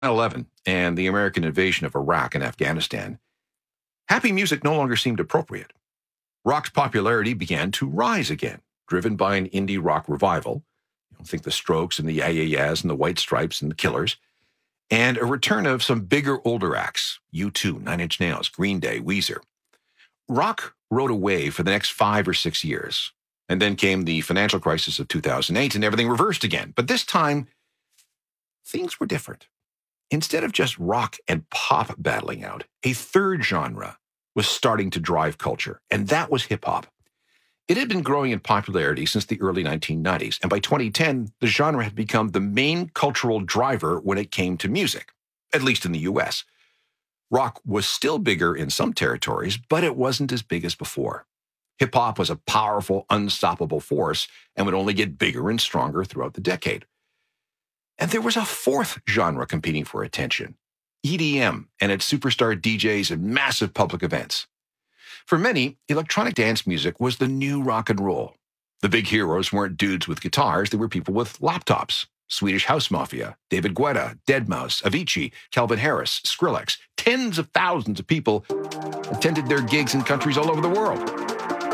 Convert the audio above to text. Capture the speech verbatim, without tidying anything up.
nine eleven and the American invasion of Iraq and Afghanistan, happy music no longer seemed appropriate. Rock's popularity began to rise again, driven by an indie rock revival. You know, think the Strokes and the Yeah Yeah Yeahs and the White Stripes and the Killers, and a return of some bigger, older acts, U two, Nine Inch Nails, Green Day, Weezer. Rock rode away for the next five or six years, and then came the financial crisis of two thousand eight, and everything reversed again. But this time, things were different. Instead of just rock and pop battling out, a third genre was starting to drive culture, and that was hip-hop. It had been growing in popularity since the early nineteen nineties, and by twenty ten, the genre had become the main cultural driver when it came to music, at least in the U S. Rock was still bigger in some territories, but it wasn't as big as before. Hip-hop was a powerful, unstoppable force and would only get bigger and stronger throughout the decade. And there was a fourth genre competing for attention, E D M and its superstar D Js and massive public events. For many, electronic dance music was the new rock and roll. The big heroes weren't dudes with guitars, they were people with laptops. Swedish House Mafia, David Guetta, deadmau five, Avicii, Calvin Harris, Skrillex. Tens of thousands of people attended their gigs in countries all over the world.